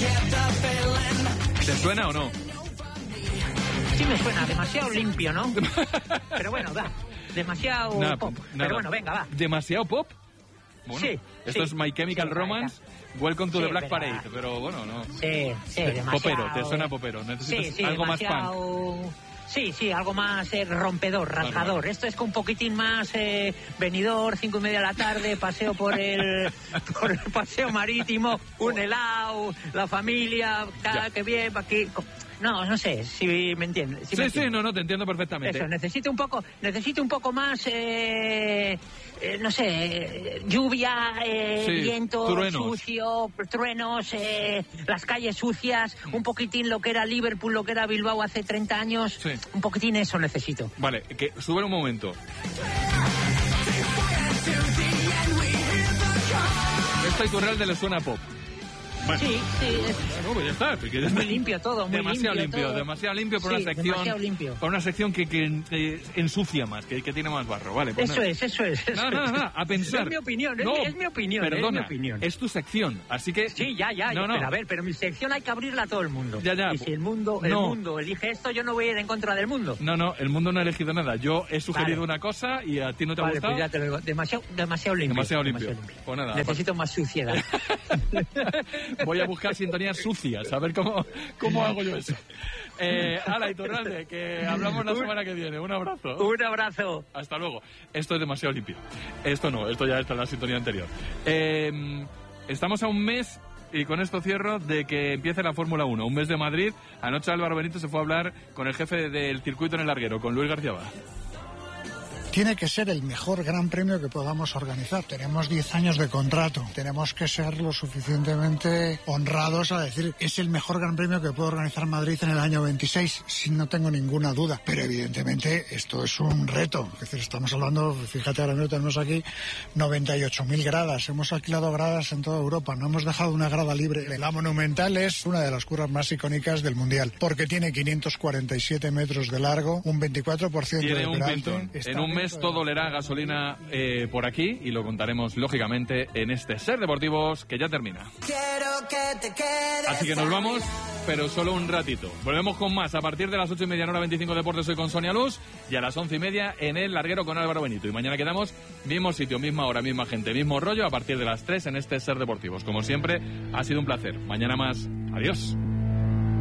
¿Te suena o no? Sí me suena, demasiado limpio, ¿no? Pero bueno, va, demasiado pop. Pero bueno, venga, va. ¿Demasiado pop? Bueno, sí. Esto es My Chemical Romance, Welcome to the Black Parade, pero bueno, no. Sí, demasiado... Popero, te suena popero, necesitas algo demasiado... más punk. Sí, algo más rompedor, rasgador. Esto es con un poquitín más venidor, 5:30 de la tarde, paseo por el paseo marítimo, un helado, la familia, que bien, aquí... No sé si me entiendes. Sí, no, te entiendo perfectamente. Eso, necesito un poco más, no sé, lluvia, viento, truenos. sucio, truenos, las calles sucias, un poquitín lo que era Liverpool, lo que era Bilbao hace 30 años, un poquitín eso necesito. Vale, que sube un momento. Esto a Iturralde le suena pop. Bueno. Sí. No, pues ya está. Es muy limpio todo, muy demasiado limpio. Todo. Demasiado limpio por una sección. Por una sección que ensucia más, que tiene más barro, ¿vale? Pues eso es. No, a pensar. Es mi opinión, es mi opinión. Perdona, es mi opinión. Es tu sección, así que... Sí, ya. No. Pero a ver, pero mi sección hay que abrirla a todo el mundo. Ya. Y si el mundo elige esto, yo no voy a ir en contra del mundo. No, el mundo no ha elegido nada. Yo he sugerido una cosa y a ti no te ha gustado. Pues ya te lo digo. Demasiado limpio. Demasiado limpio. Pues nada. Necesito más suciedad. Voy a buscar sintonías sucias, a ver cómo hago yo eso. Hala, Iturralde, que hablamos la semana que viene. Un abrazo. Un abrazo. Hasta luego. Esto es demasiado limpio. Esto no, esto ya está en la sintonía anterior. Estamos a un mes, y con esto cierro, de que empiece la Fórmula 1. Un mes de Madrid. Anoche Álvaro Benito se fue a hablar con el jefe del circuito en el larguero, con Luis García Bá. Tiene que ser el mejor gran premio que podamos organizar. Tenemos 10 años de contrato. Tenemos que ser lo suficientemente honrados a decir es el mejor gran premio que puede organizar Madrid en el año 26, sin no tengo ninguna duda. Pero evidentemente esto es un reto. Es decir, estamos hablando, fíjate, ahora mismo tenemos aquí 98.000 gradas. Hemos alquilado gradas en toda Europa. No hemos dejado una grada libre. La Monumental es una de las curvas más icónicas del Mundial, porque tiene 547 metros de largo, un 24% de peralte. En un mes todo olerá gasolina por aquí y lo contaremos lógicamente en este Ser Deportivos que ya termina. Así que nos vamos, pero solo un ratito. Volvemos con más a partir de las 8:30 en Hora 25 Deportes. Soy con Sonia Luz y a las 11:30 en el larguero con Álvaro Benito. Y mañana quedamos mismo sitio, misma hora, misma gente, mismo rollo a partir de las 3 en este Ser Deportivos. Como siempre, ha sido un placer. Mañana más. Adiós.